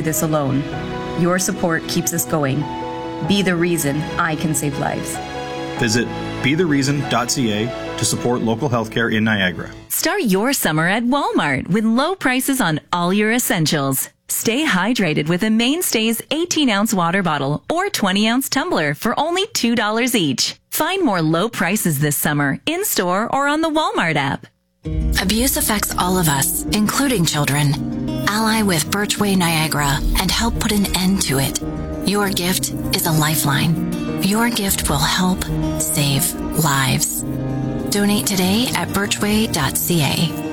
this alone. Your support keeps us going. Be the reason I can save lives. Visit bethereason.ca to support local healthcare in Niagara. Start your summer at Walmart with low prices on all your essentials. Stay hydrated with a Mainstays 18-ounce water bottle or 20-ounce tumbler for only $2 each. Find more low prices this summer in-store or on the Walmart app. Abuse affects all of us, including children. Ally with Birchway Niagara and help put an end to it. Your gift is a lifeline. Your gift will help save lives. Donate today at birchway.ca.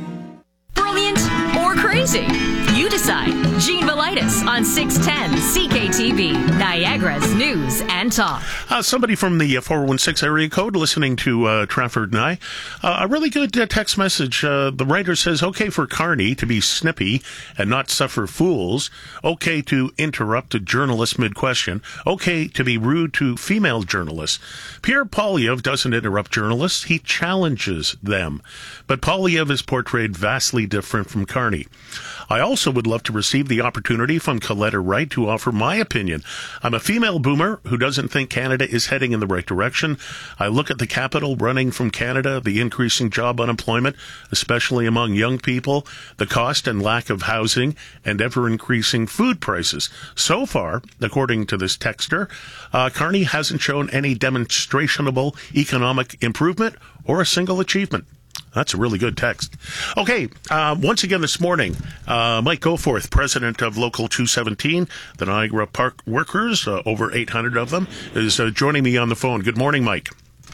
Brilliant or crazy? You decide. Gene Velitis on 610 CKTV, Niagara's News and Talk. Somebody from the 416 area code listening to Trafford and I. A really good text message. The writer says, okay for Carney to be snippy and not suffer fools. Okay to interrupt a journalist mid-question. Okay to be rude to female journalists. Pierre Poilievre doesn't interrupt journalists. He challenges them. But Poilievre is portrayed vastly different from Carney. I also would love to receive the opportunity from Coletta Wright to offer my opinion. I'm a female boomer who doesn't think Canada is heading in the right direction. I look at the capital running from Canada, the increasing job unemployment, especially among young people, the cost and lack of housing, and ever-increasing food prices. So far, according to this texter, Carney hasn't shown any demonstrable economic improvement or a single achievement. That's a really good text. Okay, once again this morning, Mike Goforth, president of Local 217, the Niagara Park Workers, over 800 of them, is joining me on the phone. Good morning, Mike.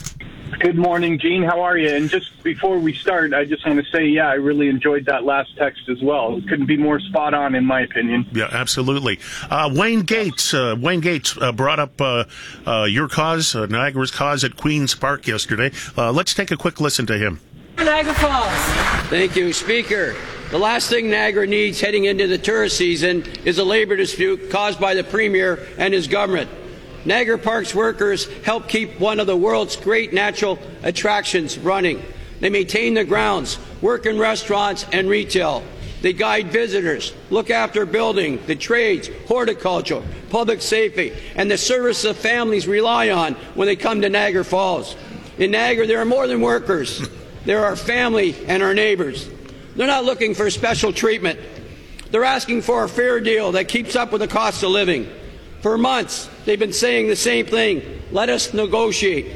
Good morning, Gene. How are you? And just before we start, I just want to say, yeah, I really enjoyed that last text as well. It couldn't be more spot on, in my opinion. Yeah, absolutely. Wayne Gates brought up your cause, Niagara's cause at Queen's Park yesterday. Let's take a quick listen to him. Niagara Falls. Thank you, Speaker. The last thing Niagara needs heading into the tourist season is a labor dispute caused by the Premier and his government. Niagara Parks workers help keep one of the world's great natural attractions running. They maintain the grounds, work in restaurants and retail. They guide visitors, look after building, the trades, horticulture, public safety, and the service of families rely on when they come to Niagara Falls. In Niagara, there are more than workers. They're our family and our neighbors. They're not looking for special treatment. They're asking for a fair deal that keeps up with the cost of living. For months, they've been saying the same thing. Let us negotiate.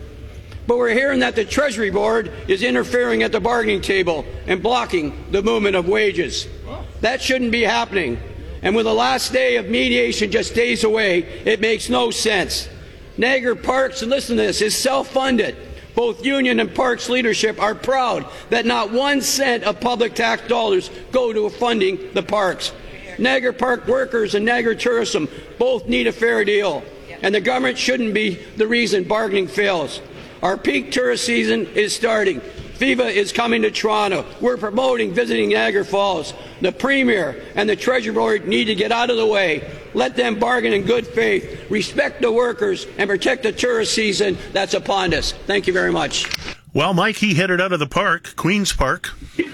But we're hearing that the Treasury Board is interfering at the bargaining table and blocking the movement of wages. That shouldn't be happening. And with the last day of mediation just days away, it makes no sense. Niagara Parks, and listen to this, is self-funded. Both union and parks leadership are proud that not 1 cent of public tax dollars go to funding the parks. Niagara Park workers and Niagara tourism both need a fair deal, and the government shouldn't be the reason bargaining fails. Our peak tourist season is starting. FIVA is coming to Toronto. We're promoting visiting Niagara Falls. The Premier and the Treasury Board need to get out of the way. Let them bargain in good faith, respect the workers, and protect the tourist season that's upon us. Thank you very much. Well, Mike, he headed out of the park, Queen's Park.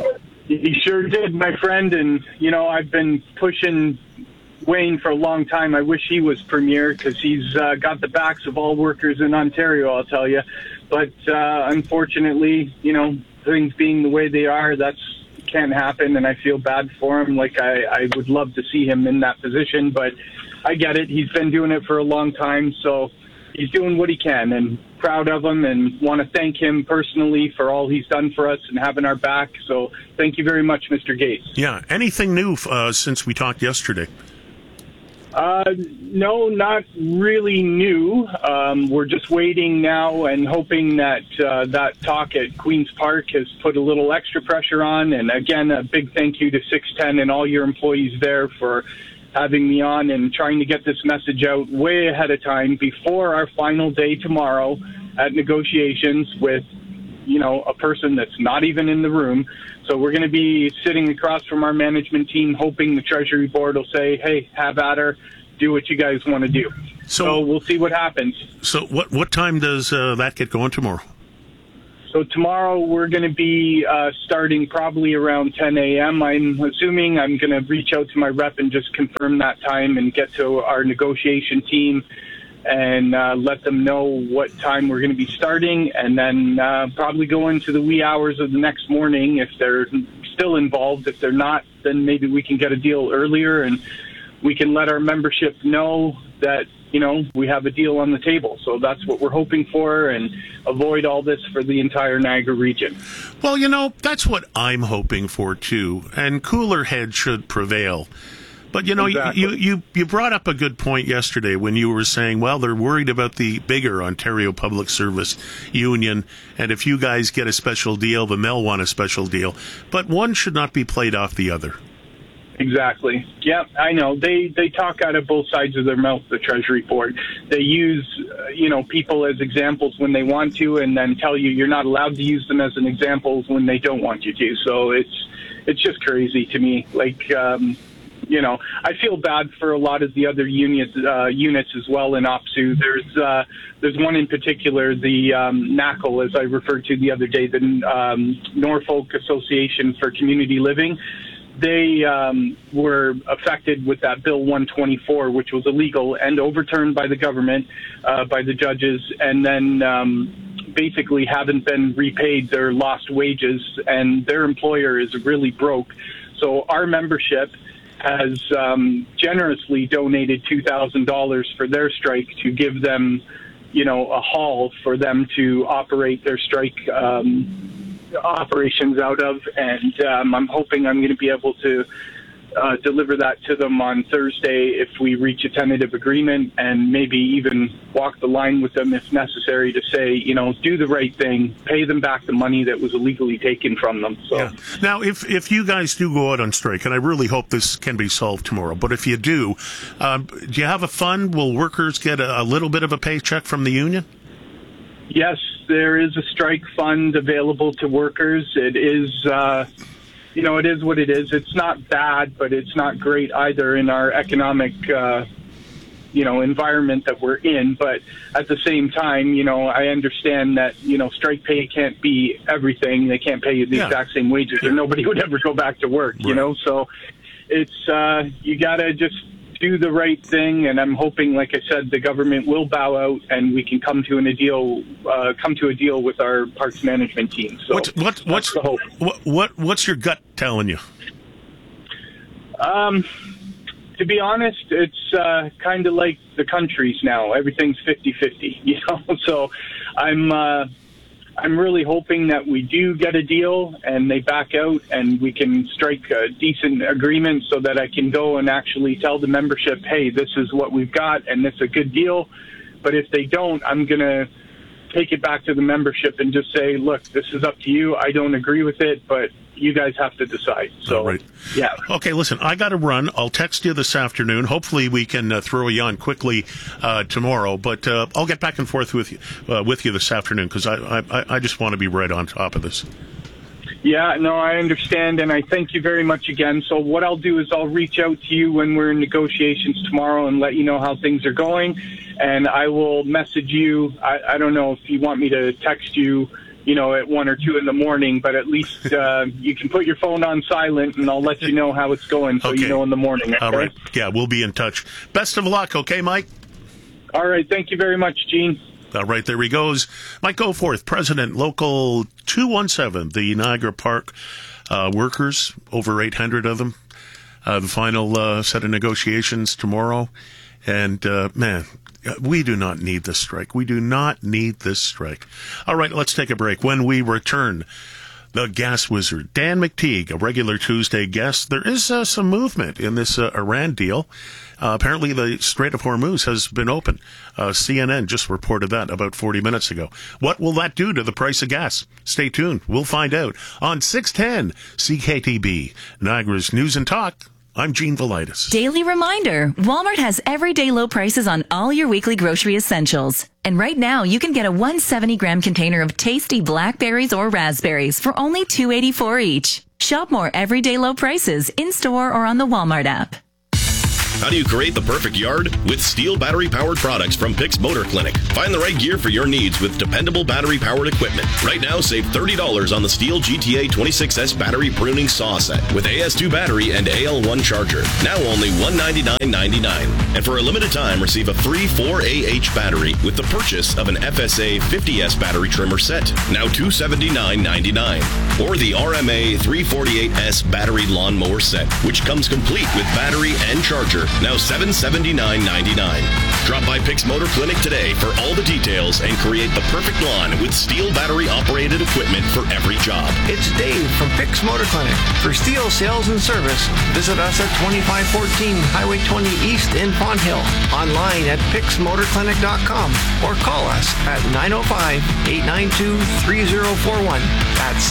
He sure did, my friend. And, you know, I've been pushing Wayne for a long time. I wish he was Premier because he's got the backs of all workers in Ontario, I'll tell you. But unfortunately, you know, things being the way they are, that's can't happen, and I feel bad for him. Like, I would love to see him in that position, but I get it. He's been doing it for a long time, so he's doing what he can, and proud of him, and want to thank him personally for all he's done for us and having our back. So thank you very much, Mr. Gates. Yeah. Anything new since we talked yesterday? No, not really new. We're just waiting now and hoping that that talk at Queen's Park has put a little extra pressure on. And again, a big thank you to 610 and all your employees there for having me on and trying to get this message out way ahead of time before our final day tomorrow at negotiations with, you know, a person that's not even in the room. So we're going to be sitting across from our management team, hoping the Treasury Board will say, hey, have at her, do what you guys want to do. So we'll see what happens. So what time does that get going tomorrow? So tomorrow we're going to be starting probably around 10 a.m. I'm assuming I'm going to reach out to my rep and just confirm that time and get to our negotiation team and let them know what time we're going to be starting, and then probably go into the wee hours of the next morning if they're still involved. If they're not, then maybe we can get a deal earlier and we can let our membership know that, we have a deal on the table. So that's what we're hoping for, and avoid all this for the entire Niagara region. Well, that's what I'm hoping for, too. And cooler heads should prevail. But, exactly. you brought up a good point yesterday when you were saying, well, they're worried about the bigger Ontario Public Service Union, and if you guys get a special deal, then they'll want a special deal. But one should not be played off the other. Exactly. Yeah, I know. They talk out of both sides of their mouth, the Treasury Board. They use, people as examples when they want to, and then tell you you're not allowed to use them as an example when they don't want you to. So it's just crazy to me. I feel bad for a lot of the other units as well in OPSEU. There's one in particular, the NACL, as I referred to the other day, the Norfolk Association for Community Living. They were affected with that Bill 124, which was illegal and overturned by the government, by the judges, and then basically haven't been repaid their lost wages, and their employer is really broke. So our membership has generously donated $2,000 for their strike to give them, a hall for them to operate their strike operations out of, and I'm hoping I'm going to be able to deliver that to them on Thursday if we reach a tentative agreement, and maybe even walk the line with them if necessary to say, do the right thing, pay them back the money that was illegally taken from them. So yeah. Now, if you guys do go out on strike, and I really hope this can be solved tomorrow, but if you do you have a fund? Will workers get a little bit of a paycheck from the union? Yes, there is a strike fund available to workers. It is, it is what it is. It's not bad, but it's not great either in our economic, environment that we're in. But at the same time, I understand that, strike pay can't be everything. They can't pay you the exact same wages, or nobody would ever go back to work, right. So it's, you got to just do the right thing, and I'm hoping, like I said, the government will bow out and we can come to a deal with our parks management team. So what's the hope. What's your gut telling you? To be honest, it's kind of like the countries now. Everything's 50-50, So I'm really hoping that we do get a deal and they back out and we can strike a decent agreement so that I can go and actually tell the membership, hey, this is what we've got and it's a good deal. But if they don't, I'm going to take it back to the membership and just say, look, this is up to you. I don't agree with it, but you guys have to decide. So, right. Yeah. Okay, listen, I got to run. I'll text you this afternoon. Hopefully we can throw you on quickly tomorrow, but I'll get back and forth with you this afternoon because I just want to be right on top of this. Yeah, no, I understand, and I thank you very much again. So what I'll do is I'll reach out to you when we're in negotiations tomorrow and let you know how things are going, and I will message you. I don't know if you want me to text you, at 1 or 2 in the morning, but at least you can put your phone on silent, and I'll let you know how it's going so okay. you know in the morning. Okay? All right. Yeah, we'll be in touch. Best of luck, okay, Mike? All right. Thank you very much, Gene. All right, there he goes. Mike Goforth, President, Local 217, the Niagara Park workers, over 800 of them. The final set of negotiations tomorrow. And, man, we do not need this strike. We do not need this strike. All right, let's take a break. When we return, the gas wizard, Dan McTeague, a regular Tuesday guest. There is some movement in this Iran deal. Apparently, the Strait of Hormuz has been open. CNN just reported that about 40 minutes ago. What will that do to the price of gas? Stay tuned. We'll find out on 610 CKTB, Niagara's News and Talk. I'm Gene Velitis. Daily reminder, Walmart has everyday low prices on all your weekly grocery essentials. And right now, you can get a 170-gram container of tasty blackberries or raspberries for only $2.84 each. Shop more everyday low prices in-store or on the Walmart app. How do you create the perfect yard? With Steel battery-powered products from Pix Motor Clinic. Find the right gear for your needs with dependable battery-powered equipment. Right now, save $30 on the Steel GTA 26S battery pruning saw set with AS2 battery and AL1 charger. Now only $199.99. And for a limited time, receive a free 4AH battery with the purchase of an FSA 50S battery trimmer set. Now $279.99. Or the RMA 348S battery lawnmower set, which comes complete with battery and charger. Now $779.99. Drop by Pix Motor Clinic today for all the details and create the perfect lawn with Steel battery-operated equipment for every job. It's Dave from Pix Motor Clinic. For Steel sales and service, visit us at 2514 Highway 20 East in Pond Hill. Online at pixmotorclinic.com or call us at 905-892-3041. That's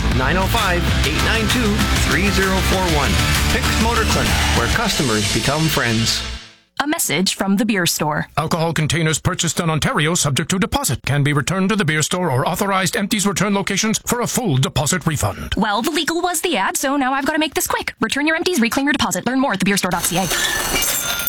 905-892-3041. Pix Motor Clinic, where customers become friends. A message from the beer store. Alcohol containers purchased in Ontario subject to deposit can be returned to the beer store or authorized empties return locations for a full deposit refund. Well, the legal was the ad, so now I've got to make this quick. Return your empties, reclaim your deposit. Learn more at thebeerstore.ca.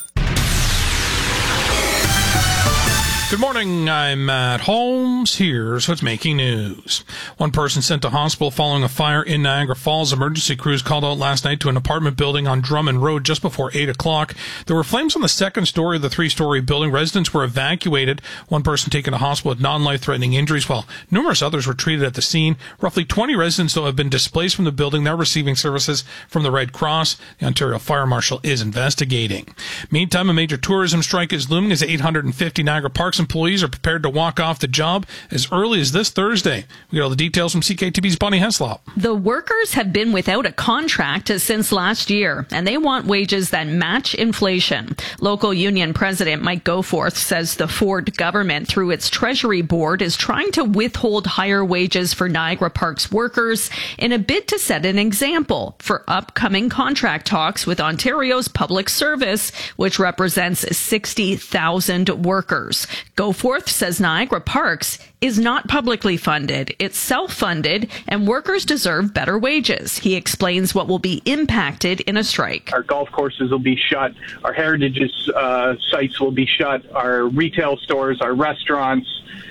Good morning, I'm Matt Holmes. Here's what's making news. One person sent to hospital following a fire in Niagara Falls. Emergency crews called out last night to an apartment building on Drummond Road just before 8 o'clock. There were flames on the second story of the three-story building. Residents were evacuated. One person taken to hospital with non-life-threatening injuries, while numerous others were treated at the scene. Roughly 20 residents, though, have been displaced from the building. They're receiving services from the Red Cross. The Ontario Fire Marshal is investigating. Meantime, a major tourism strike is looming as 850 Niagara Parks employees are prepared to walk off the job as early as this Thursday. We got all the details from CKTV's Bonnie Heslop. The workers have been without a contract since last year, and they want wages that match inflation. Local union president Mike Goforth says the Ford government, through its Treasury Board, is trying to withhold higher wages for Niagara Parks workers in a bid to set an example for upcoming contract talks with Ontario's public service, which represents 60,000 workers. Goforth says Niagara Parks is not publicly funded. It's self-funded, and workers deserve better wages. He explains what will be impacted in a strike. Our golf courses will be shut. Our heritage sites will be shut. Our retail stores, our restaurants.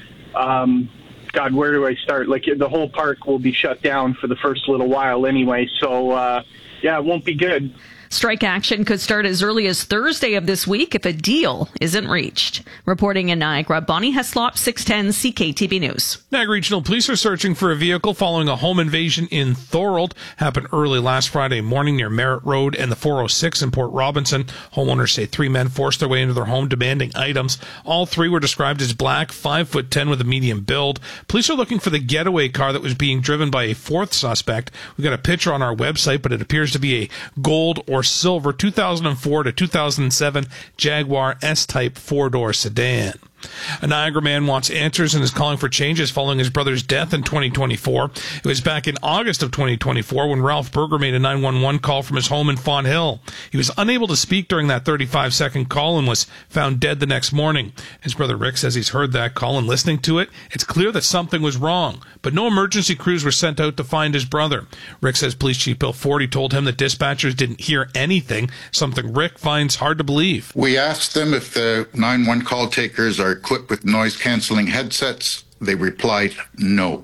God, where do I start? Like, the whole park will be shut down for the first little while anyway. So, it won't be good. Strike action could start as early as Thursday of this week if a deal isn't reached. Reporting in Niagara, Bonnie Heslop, 610 CKTV News. Niagara Regional Police are searching for a vehicle following a home invasion in Thorold. Happened early last Friday morning near Merritt Road and the 406 in Port Robinson. Homeowners say 3 men forced their way into their home demanding items. All 3 were described as black, 5'10" with a medium build. Police are looking for the getaway car that was being driven by a 4th suspect. We've got a picture on our website, but it appears to be a gold or silver 2004 to 2007 Jaguar S-Type 4-door sedan. A Niagara man wants answers and is calling for changes following his brother's death in 2024. It was back in August of 2024 when Ralph Berger made a 911 call from his home in Fawn Hill. He was unable to speak during that 35-second call and was found dead the next morning. His brother Rick says he's heard that call, and listening to it, it's clear that something was wrong, but no emergency crews were sent out to find his brother. Rick says Police Chief Bill Forty told him that dispatchers didn't hear anything, something Rick finds hard to believe. We asked them if the 911 call takers are equipped with noise-canceling headsets. They replied no.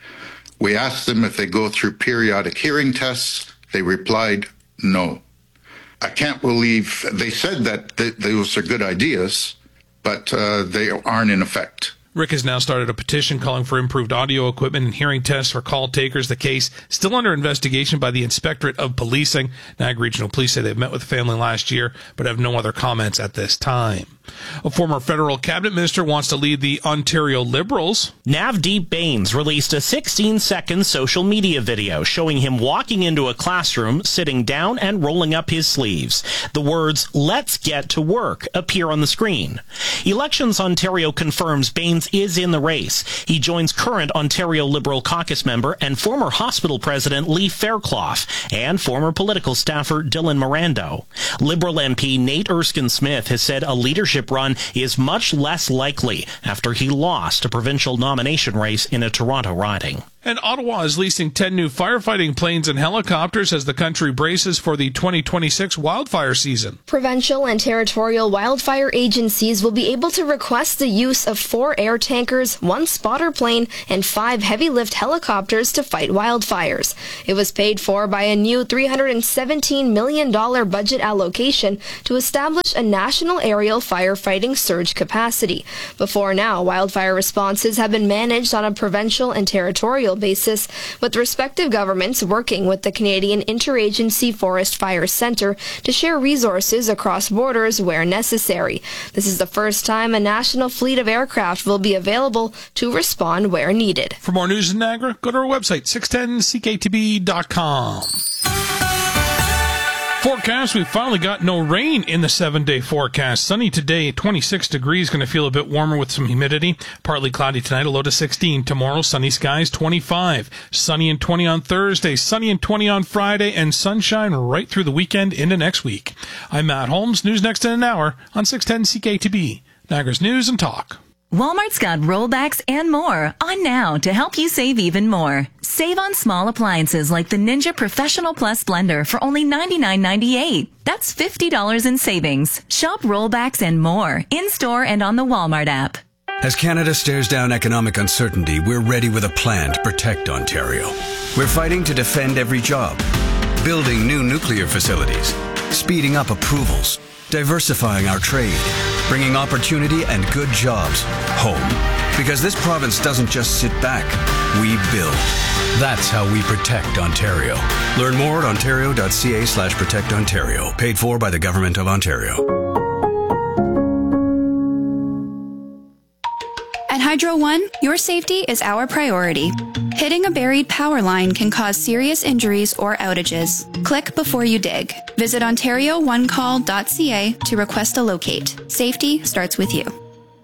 We asked them if they go through periodic hearing tests. They replied no. I can't believe they said that those are good ideas, but they aren't in effect. Rick has now started a petition calling for improved audio equipment and hearing tests for call takers. The case still under investigation by the Inspectorate of Policing. Niagara Regional Police say they've met with the family last year, but have no other comments at this time. A former federal cabinet minister wants to lead the Ontario Liberals. Navdeep Bains released a 16-second social media video showing him walking into a classroom, sitting down and rolling up his sleeves. The words, "Let's get to work," appear on the screen. Elections Ontario confirms Bains is in the race. He joins current Ontario Liberal caucus member and former hospital president Lee Fairclough and former political staffer Dylan Mirando. Liberal MP Nate Erskine-Smith has said a leadership run is much less likely after he lost a provincial nomination race in a Toronto riding. And Ottawa is leasing 10 new firefighting planes and helicopters as the country braces for the 2026 wildfire season. Provincial and territorial wildfire agencies will be able to request the use of 4 air tankers, 1 spotter plane, and 5 heavy lift helicopters to fight wildfires. It was paid for by a new $317 million budget allocation to establish a national aerial firefighting surge capacity. Before now, wildfire responses have been managed on a provincial and territorial basis, with respective governments working with the Canadian Interagency Forest Fire Centre to share resources across borders where necessary. This is the first time a national fleet of aircraft will be available to respond where needed. For more news in Niagara, go to our website, 610ckTB.com. Forecast, we finally got no rain in the 7-day forecast. Sunny today, 26 degrees, going to feel a bit warmer with some humidity. Partly cloudy tonight, a low to 16. Tomorrow, sunny skies, 25. Sunny and 20 on Thursday, sunny and 20 on Friday, and sunshine right through the weekend into next week. I'm Matt Holmes. News next in an hour on 610 CKTB, Niagara's News and Talk. Walmart's got rollbacks and more on now to help you save even more. Save on small appliances like the Ninja Professional Plus blender for only $99.98. That's $50 in savings. Shop rollbacks and more in-store and on the Walmart app. As Canada stares down economic uncertainty, we're ready with a plan to protect Ontario. We're fighting to defend every job, building new nuclear facilities, speeding up approvals, diversifying our trade, bringing opportunity and good jobs home. Because this province doesn't just sit back, we build. That's how we protect Ontario. Learn more at ontario.ca/protectontario. Paid for by the Government of Ontario. At Hydro One, your safety is our priority. Hitting a buried power line can cause serious injuries or outages. Click before you dig. Visit OntarioOneCall.ca to request a locate. Safety starts with you.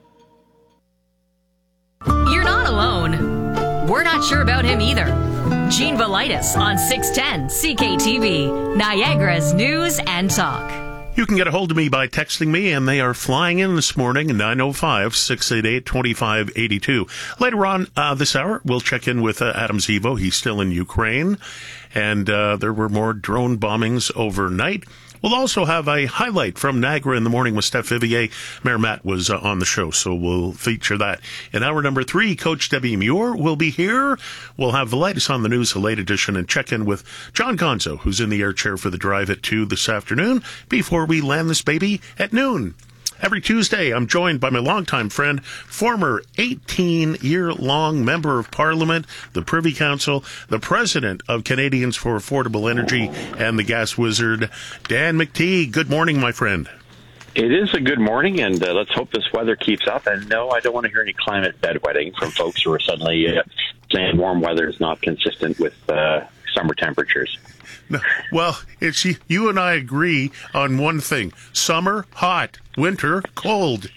You're not alone. We're not sure about him either. Gene Velitis on 610 CKTV, Niagara's News and Talk. You can get a hold of me by texting me, and they are flying in this morning, 905-688-2582. Later on this hour, we'll check in with Adam Zivo. He's still in Ukraine, and there were more drone bombings overnight. We'll also have a highlight from Niagara in the morning with Steph Vivier. Mayor Matt was on the show, so we'll feature that. In hour number 3, Coach Debbie Muir will be here. We'll have the latest on the news, a late edition, and check in with John Gonzo, who's in the air chair for the drive at 2 this afternoon, before we land this baby at noon. Every Tuesday, I'm joined by my longtime friend, former 18-year-long Member of Parliament, the Privy Council, the President of Canadians for Affordable Energy, and the Gas Wizard, Dan McTeague. Good morning, my friend. It is a good morning, and let's hope this weather keeps up. And no, I don't want to hear any climate bedwetting from folks who are suddenly saying warm weather is not consistent with summer temperatures. No, well, it's you and I agree on one thing. Summer, hot. Winter, cold.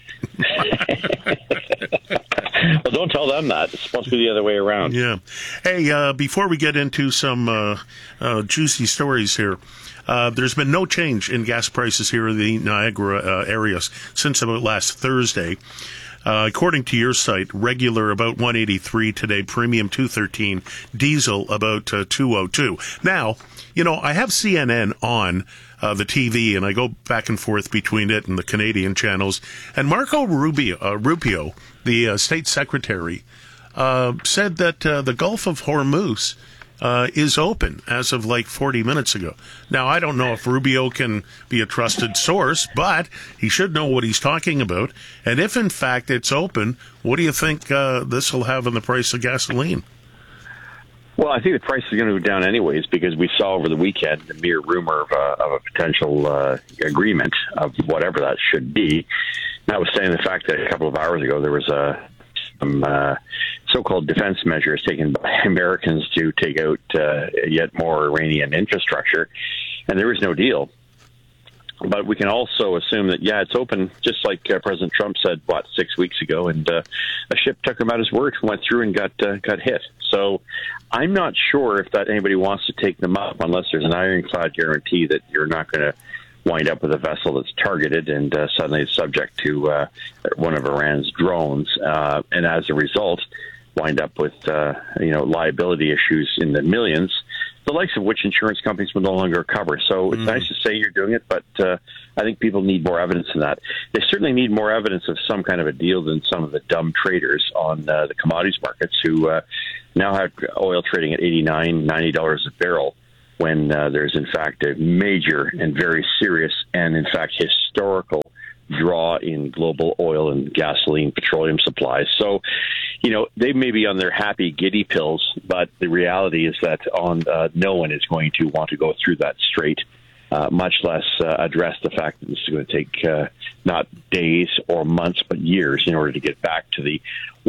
Well, don't tell them that. It's supposed to be the other way around. Yeah. Hey, before we get into some juicy stories here, there's been no change in gas prices here in the Niagara area since about last Thursday. According to your site, regular about $1.83 today, premium $2.13, diesel about $2.02. Now, you know, I have CNN on the TV, and I go back and forth between it and the Canadian channels. And Marco Rubio, the state secretary, said that the Gulf of Hormuz is open as of like 40 minutes ago. Now, I don't know if Rubio can be a trusted source, but he should know what he's talking about. And if, in fact, it's open, what do you think this will have on the price of gasoline? Well, I think the price is going to go down anyways, because we saw over the weekend the mere rumor of a potential agreement of whatever that should be. Notwithstanding the fact that a couple of hours ago there was some so-called defense measures taken by Americans to take out yet more Iranian infrastructure, and there is no deal. But we can also assume that, yeah, it's open, just like President Trump said, 6 weeks ago, and a ship took him at his word, went through and got hit. So I'm not sure if that anybody wants to take them up unless there's an ironclad guarantee that you're not going to wind up with a vessel that's targeted and suddenly it's subject to one of Iran's drones. And as a result, wind up with liability issues in the millions, the likes of which insurance companies will no longer cover. So it's nice to say you're doing it, but I think people need more evidence than that. They certainly need more evidence of some kind of a deal than some of the dumb traders on the commodities markets who now have oil trading at $89, $90 a barrel when there's, in fact, a major and very serious and, in fact, historical draw in global oil and gasoline petroleum supplies. So, they may be on their happy giddy pills, but the reality is that no one is going to want to go through that straight, much less address the fact that this is going to take not days or months, but years in order to get back to the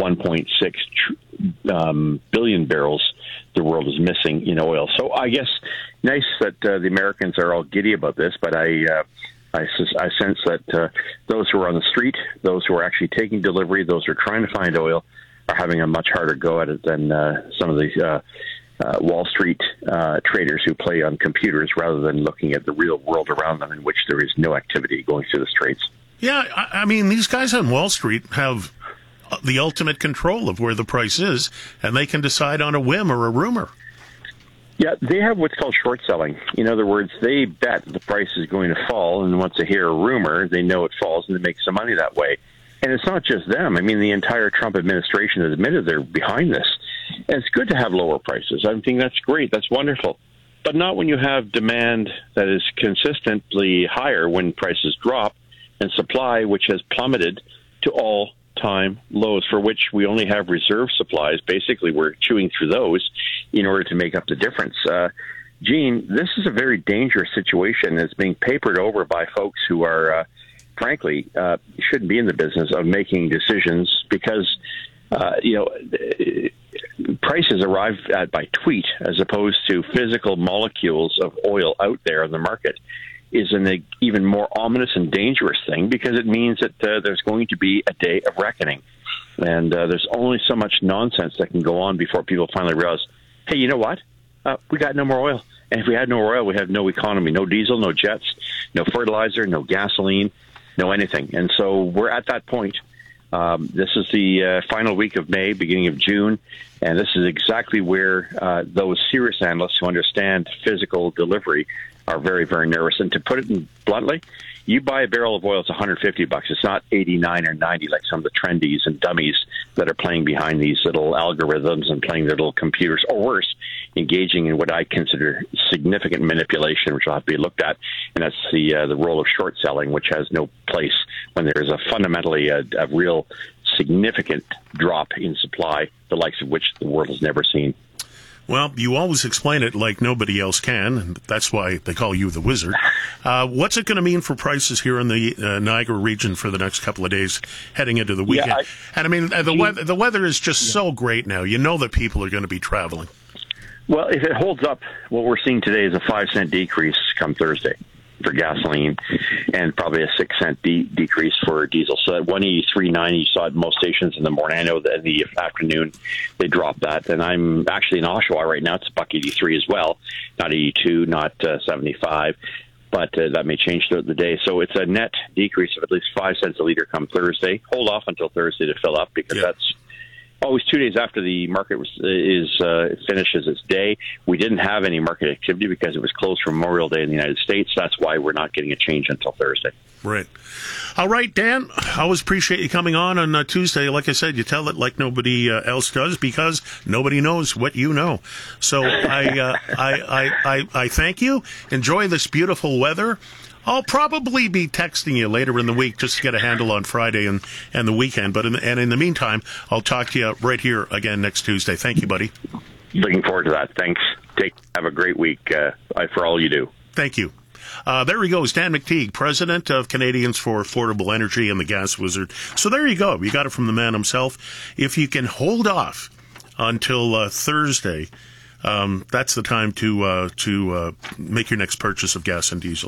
1.6 billion barrels the world is missing in oil. So I guess nice that the Americans are all giddy about this, but I sense that those who are on the street, those who are actually taking delivery, those who are trying to find oil, are having a much harder go at it than some of the Wall Street traders who play on computers rather than looking at the real world around them in which there is no activity going through the straits. Yeah, I mean, these guys on Wall Street have the ultimate control of where the price is, and they can decide on a whim or a rumor. Yeah, they have what's called short selling. In other words, they bet the price is going to fall, and once they hear a rumor, they know it falls, and they make some money that way. And it's not just them. I mean, the entire Trump administration has admitted they're behind this. And it's good to have lower prices. I think that's great. That's wonderful. But not when you have demand that is consistently higher when prices drop, and supply, which has plummeted to all-time lows, for which we only have reserve supplies. Basically, we're chewing through those in order to make up the difference. Gene, this is a very dangerous situation. It's being papered over by folks who are, frankly, shouldn't be in the business of making decisions because, prices arrive at by tweet as opposed to physical molecules of oil out there in the market is an even more ominous and dangerous thing because it means that there's going to be a day of reckoning. And there's only so much nonsense that can go on before people finally realize, hey, you know what? We got no more oil. And if we had no oil, we have no economy, no diesel, no jets, no fertilizer, no gasoline, no anything. And so we're at that point. This is the final week of May, beginning of June, and this is exactly where those serious analysts who understand physical delivery are very, very nervous. And to put it bluntly, you buy a barrel of oil, it's $150. It's not $89 or $90 like some of the trendies and dummies that are playing behind these little algorithms and playing their little computers, or worse, engaging in what I consider significant manipulation, which will have to be looked at, and that's the role of short selling, which has no place when there is fundamentally a real significant drop in supply, the likes of which the world has never seen. Well, you always explain it like nobody else can, and that's why they call you the wizard. What's it going to mean for prices here in the Niagara region for the next couple of days heading into the weekend? Yeah, and I mean, the weather is just so great now. You know that people are going to be traveling. Well, if it holds up, what we're seeing today is a 5-cent decrease come Thursday for gasoline and probably a 6-cent decrease for diesel. So at 183.90, you saw at most stations in the morning. I know that in the afternoon they dropped that. And I'm actually in Oshawa right now. It's $1.83 as well. Not 82, not 75. But that may change throughout the day. So it's a net decrease of at least 5 cents a liter come Thursday. Hold off until Thursday to fill up because that's always 2 days after the market finishes its day. We didn't have any market activity because it was closed for Memorial Day in the United States. That's why we're not getting a change until Thursday. Right. All right, Dan, I always appreciate you coming on Tuesday. Like I said, you tell it like nobody else does because nobody knows what you know. So I thank you. Enjoy this beautiful weather. I'll probably be texting you later in the week just to get a handle on Friday and the weekend. But in the meantime, I'll talk to you right here again next Tuesday. Thank you, buddy. Looking forward to that. Thanks. Have a great week for all you do. Thank you. There he goes, Dan McTeague, president of Canadians for Affordable Energy and the Gas Wizard. So there you go. You got it from the man himself. If you can hold off until Thursday, that's the time to make your next purchase of gas and diesel.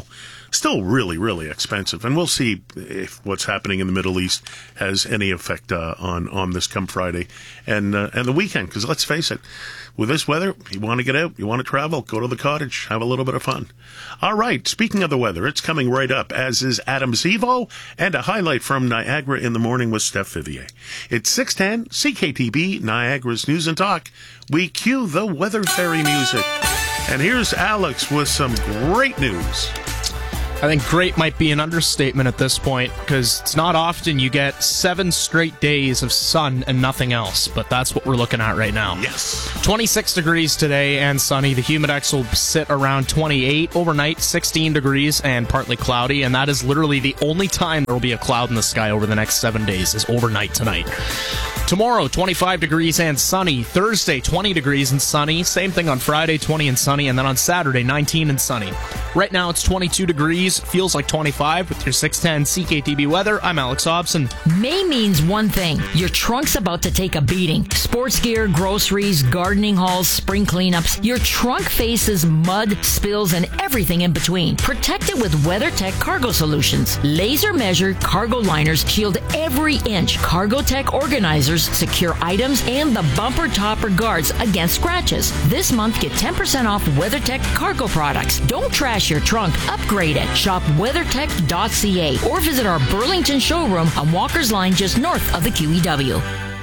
still really, really expensive. And we'll see if what's happening in the Middle East has any effect on this come Friday and the weekend. Because let's face it, with this weather, you want to get out, you want to travel, go to the cottage, have a little bit of fun. All right, speaking of the weather, it's coming right up, as is Adam Zivo, and a highlight from Niagara in the morning with Steph Vivier. It's 6:10, CKTB, Niagara's News and Talk. We cue the Weather Fairy music. And here's Alex with some great news. I think great might be an understatement at this point, because it's not often you get 7 straight days of sun and nothing else, but that's what we're looking at right now. Yes. 26 degrees today and sunny. The humidex will sit around 28. Overnight, 16 degrees and partly cloudy, and that is literally the only time there will be a cloud in the sky over the next 7 days is overnight tonight. Tomorrow, 25 degrees and sunny. Thursday, 20 degrees and sunny. Same thing on Friday, 20 and sunny. And then on Saturday, 19 and sunny. Right now, it's 22 degrees. Feels like 25 with your 610 CKTB weather. I'm Alex Hobson. May means one thing. Your trunk's about to take a beating. Sports gear, groceries, gardening hauls, spring cleanups. Your trunk faces mud, spills, and everything in between. Protect it with WeatherTech Cargo Solutions. Laser-measured cargo liners shield every inch. CargoTech organizers secure items and the bumper topper guards against scratches. This month, get 10% off WeatherTech cargo products. Don't trash your trunk. Upgrade it. Shop weathertech.ca or visit our Burlington showroom on Walker's Line just north of the QEW.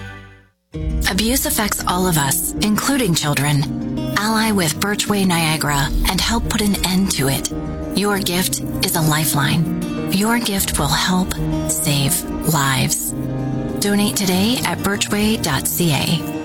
Abuse affects all of us, including children. Ally with Birchway Niagara and help put an end to it. Your gift is a lifeline. Your gift will help save lives. Donate today at birchway.ca.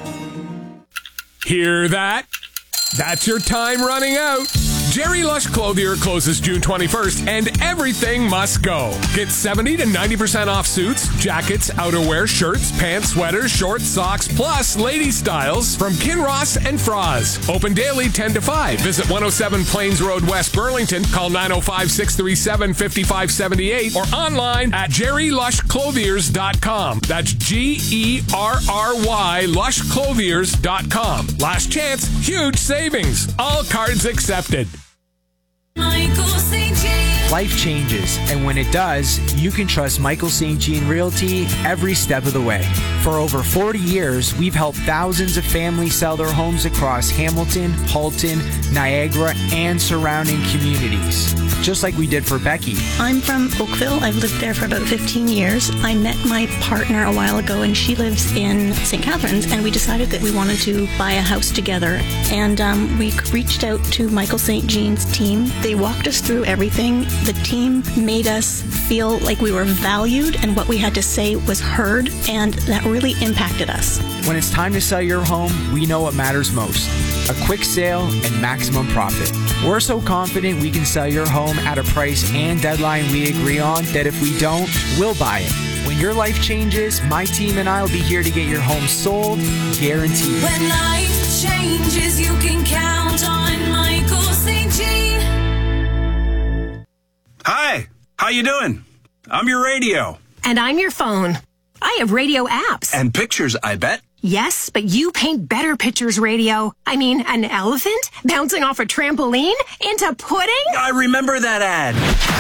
Hear that? That's your time running out. Jerry Lush Clothier closes June 21st, and everything must go. Get 70 to 90% off suits, jackets, outerwear, shirts, pants, sweaters, shorts, socks, plus lady styles from Kinross and Froz. Open daily 10 to 5. Visit 107 Plains Road, West Burlington. Call 905-637-5578 or online at jerrylushclothiers.com. That's Gerry lushclothiers.com. Last chance, huge savings. All cards accepted. Life changes, and when it does, you can trust Michael St. Jean Realty every step of the way. For over 40 years, we've helped thousands of families sell their homes across Hamilton, Halton, Niagara, and surrounding communities, just like we did for Becky. I'm from Oakville. I've lived there for about 15 years. I met my partner a while ago, and she lives in St. Catharines, and we decided that we wanted to buy a house together. And we reached out to Michael St. Jean's team. They walked us through everything. The team made us feel like we were valued and what we had to say was heard, and that really impacted us. When it's time to sell your home, we know what matters most: a quick sale and maximum profit. We're so confident we can sell your home at a price and deadline we agree on that if we don't, we'll buy it. When your life changes, my team and I will be here to get your home sold, guaranteed. When life changes, you can count on Michael St. Jean. Hi, how you doing? I'm your radio. And I'm your phone. I have radio apps. And pictures, I bet. Yes, but you paint better pictures, radio. I mean, an elephant bouncing off a trampoline into pudding? I remember that ad.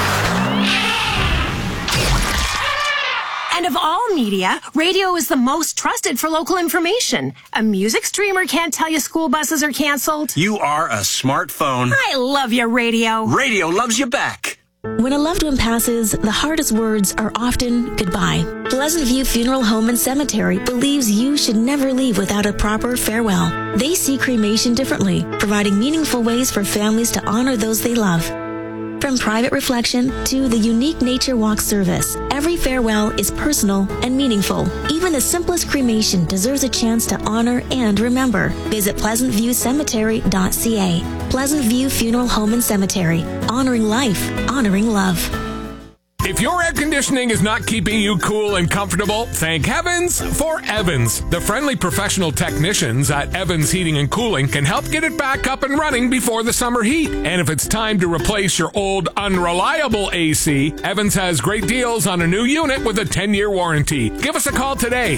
And of all media, radio is the most trusted for local information. A music streamer can't tell you school buses are canceled. You are a smartphone. I love your radio. Radio loves you back. When a loved one passes, the hardest words are often goodbye. Pleasant View Funeral Home and Cemetery believes you should never leave without a proper farewell. They see cremation differently, providing meaningful ways for families to honor those they love. From private reflection to the unique nature walk service, every farewell is personal and meaningful. Even the simplest cremation deserves a chance to honor and remember. Visit pleasantviewcemetery.ca. Pleasant View Funeral Home and Cemetery. Honoring life, honoring love. If your air conditioning is not keeping you cool and comfortable, thank heavens for Evans. The friendly professional technicians at Evans Heating and Cooling can help get it back up and running before the summer heat. And if it's time to replace your old, unreliable AC, Evans has great deals on a new unit with a 10-year warranty. Give us a call today,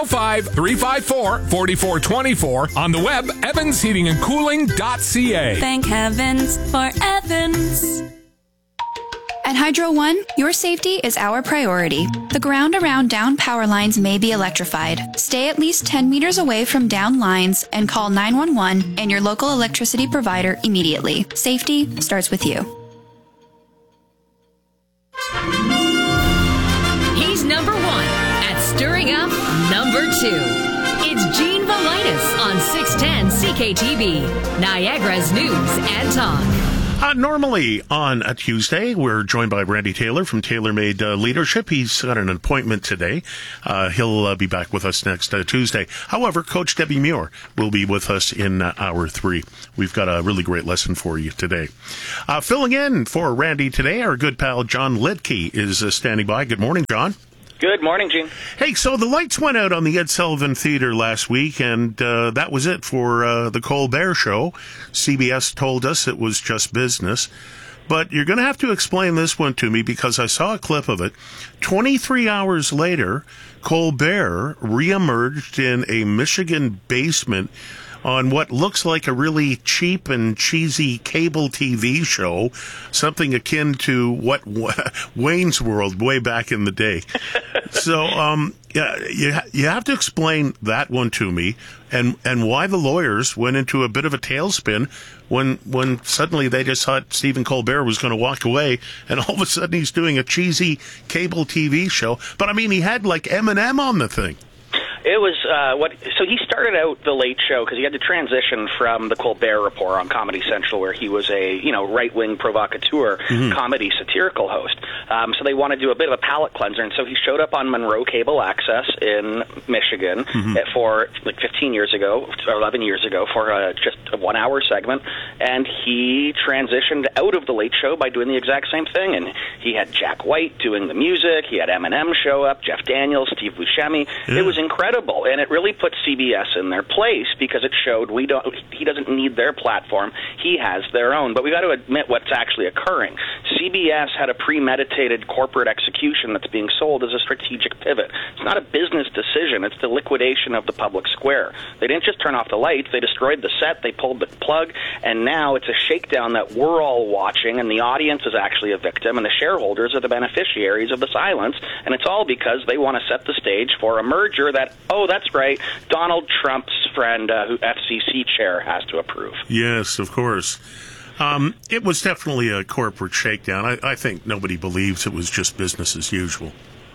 905-354-4424. On the web, evansheatingandcooling.ca. Thank heavens for Evans. At Hydro One, your safety is our priority. The ground around down power lines may be electrified. Stay at least 10 meters away from down lines and call 911 and your local electricity provider immediately. Safety starts with you. He's number one at stirring up number two. It's Gene Valitis on 610 CKTV, Niagara's News and Talk. Normally on a Tuesday, we're joined by Randy Taylor from TaylorMade Leadership. He's got an appointment today. He'll be back with us next Tuesday. However, Coach Debbie Muir will be with us in hour 3. We've got a really great lesson for you today. Filling in for Randy today, our good pal John Lidke is standing by. Good morning, John. Good morning, Gene. Hey, so the lights went out on the Ed Sullivan Theatre last week, and that was it for the Colbert Show. CBS told us it was just business. But you're going to have to explain this one to me because I saw a clip of it. 23 hours later, Colbert reemerged in a Michigan basement on what looks like a really cheap and cheesy cable TV show, something akin to what Wayne's World way back in the day. So, yeah, you have to explain that one to me, and why the lawyers went into a bit of a tailspin when suddenly they just thought Stephen Colbert was going to walk away, and all of a sudden he's doing a cheesy cable TV show. But I mean, he had like Eminem on the thing. It was so he started out the Late Show because he had to transition from the Colbert Report on Comedy Central, where he was a right-wing provocateur comedy satirical host. So they wanted to do a bit of a palate cleanser, and so he showed up on Monroe Cable Access in Michigan for like 15 years ago, or 11 years ago, for just a 1-hour segment, and he transitioned out of the Late Show by doing the exact same thing. And he had Jack White doing the music, he had Eminem show up, Jeff Daniels, Steve Buscemi. It was incredible. And it really put CBS in their place because it showed he doesn't need their platform. He has their own. But we got to admit what's actually occurring. CBS had a premeditated corporate execution that's being sold as a strategic pivot. It's not a business decision. It's the liquidation of the public square. They didn't just turn off the lights. They destroyed the set. They pulled the plug. And now it's a shakedown that we're all watching, and the audience is actually a victim, and the shareholders are the beneficiaries of the silence. And it's all because they want to set the stage for a merger that, oh, that's right, Donald Trump's friend, who FCC chair, has to approve. Yes, of course. It was definitely a corporate shakedown. I think nobody believes it was just business as usual.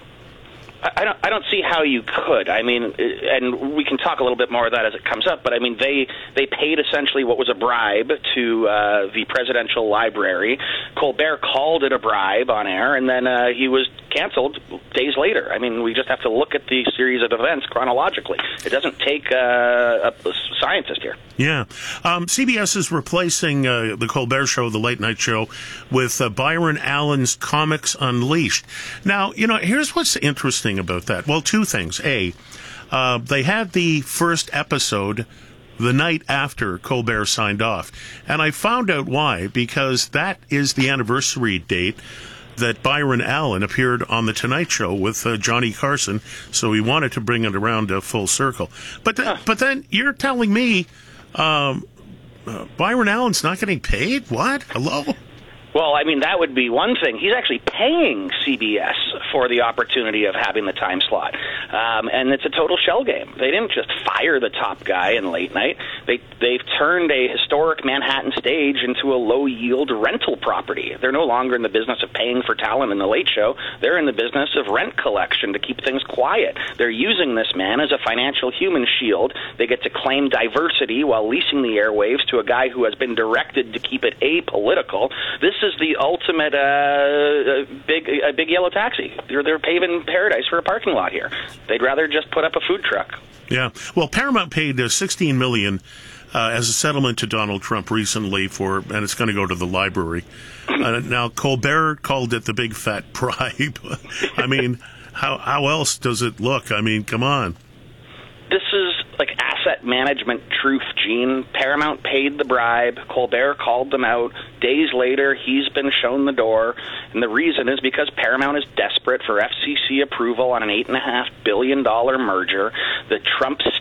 I don't see how you could. I mean, and we can talk a little bit more of that as it comes up, but I mean, they paid essentially what was a bribe to the presidential library. Colbert called it a bribe on air, and then he was canceled days later. I mean, we just have to look at the series of events chronologically. It doesn't take a scientist here. Yeah. CBS is replacing the Colbert Show, the late night show, with Byron Allen's Comics Unleashed. Now, here's what's interesting about that. Well, two things. A, they had the first episode the night after Colbert signed off. And I found out why, because that is the anniversary date that Byron Allen appeared on The Tonight Show with Johnny Carson, so he wanted to bring it around full circle. But then you're telling me Byron Allen's not getting paid? What? Hello? Well, I mean, that would be one thing. He's actually paying CBS for the opportunity of having the time slot. And it's a total shell game. They didn't just fire the top guy in late night. They've turned a historic Manhattan stage into a low-yield rental property. They're no longer in the business of paying for talent in the Late Show. They're in the business of rent collection to keep things quiet. They're using this man as a financial human shield. They get to claim diversity while leasing the airwaves to a guy who has been directed to keep it apolitical. This is the ultimate big yellow taxi. They're paving paradise for a parking lot here. They'd rather just put up a food truck. Yeah. Well, Paramount paid $16 million as a settlement to Donald Trump recently and it's going to go to the library. Now, Colbert called it the big fat bribe. I mean, how else does it look? I mean, come on. This is like asset management truth, Gene. Paramount paid the bribe. Colbert called them out. Days later, he's been shown the door. And the reason is because Paramount is desperate for FCC approval on an $8.5 billion merger. The Trump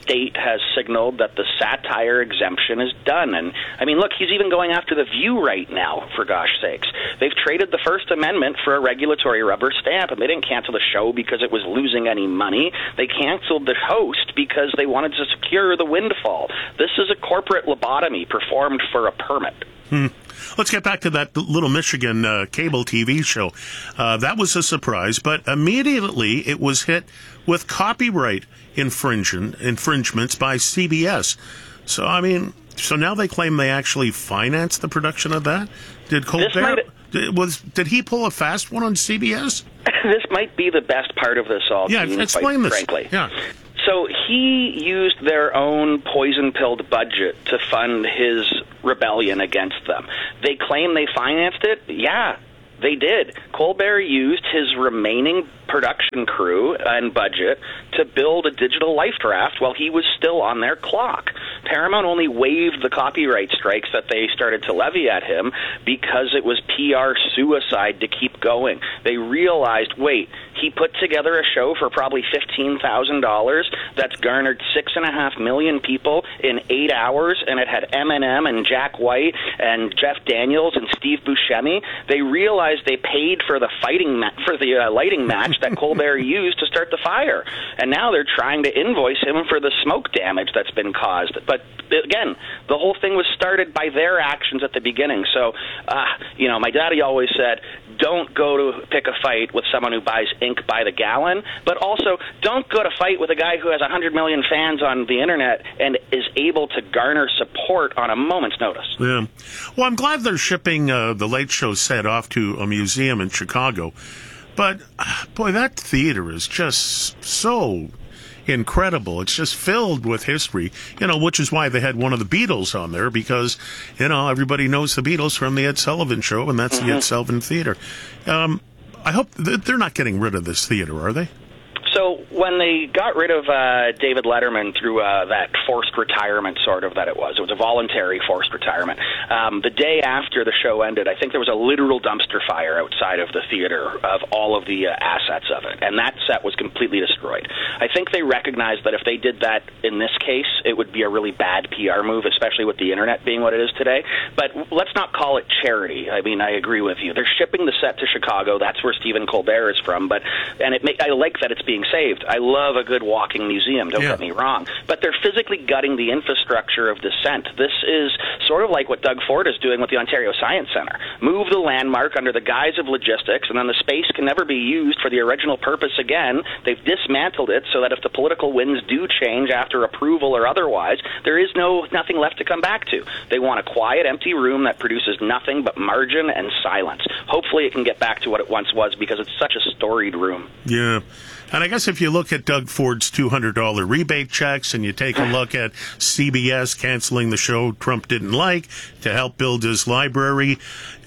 state has signaled that the satire exemption is done. And, I mean, look, he's even going after The View right now, for gosh sakes. They've traded the First Amendment for a regulatory rubber stamp, and they didn't cancel the show because it was losing any money. They canceled the host because they wanted to secure the windfall. This is a corporate lobotomy performed for a permit. Let's get back to that Little Michigan cable TV show. That was a surprise, but immediately it was hit with copyright infringements by CBS. So, I mean, so now they claim they actually financed the production of that? Did Colbert... Did he pull a fast one on CBS? This might be the best part of this all. Yeah, explain this. Frankly. Yeah. So he used their own poison-pilled budget to fund his rebellion against them. They claim they financed it. Yeah, they did. Colbert used his remaining production crew and budget to build a digital life draft while he was still on their clock. Paramount only waived the copyright strikes that they started to levy at him because it was PR suicide to keep going. They realized, wait, he put together a show for probably $15,000 that's garnered 6.5 million people in 8 hours, and it had Eminem and Jack White and Jeff Daniels and Steve Buscemi. They realized they paid for the lighting match that Colbert used to start the fire, and now they're trying to invoice him for the smoke damage that's been caused. But again, the whole thing was started by their actions at the beginning. So, my daddy always said, don't go to pick a fight with someone who buys ink by the gallon, but also don't go to fight with a guy who has 100 million fans on the internet and is able to garner support on a moment's notice. Yeah. Well, I'm glad they're shipping the Late Show set off to a museum in Chicago. But, boy, that theater is just so incredible. It's just filled with history, which is why they had one of the Beatles on there, because, everybody knows the Beatles from the Ed Sullivan Show, and that's the Ed Sullivan Theater. I hope they're not getting rid of this theater, are they? So when they got rid of David Letterman through that forced retirement, sort of, that it was a voluntary forced retirement, the day after the show ended, I think there was a literal dumpster fire outside of the theater of all of the assets of it, and that set was completely destroyed. I think they recognized that if they did that in this case, it would be a really bad PR move, especially with the internet being what it is today. But let's not call it charity. I mean, I agree with you. They're shipping the set to Chicago. That's where Stephen Colbert is from. I like that it's being saved. I love a good walking museum, don't get me wrong. But they're physically gutting the infrastructure of dissent. This is sort of like what Doug Ford is doing with the Ontario Science Centre. Move the landmark under the guise of logistics, and then the space can never be used for the original purpose again. They've dismantled it so that if the political winds do change after approval or otherwise, there is nothing left to come back to. They want a quiet, empty room that produces nothing but margin and silence. Hopefully it can get back to what it once was, because it's such a storied room. Yeah. And I guess if you look at Doug Ford's $200 rebate checks, and you take a look at CBS canceling the show Trump didn't like to help build his library,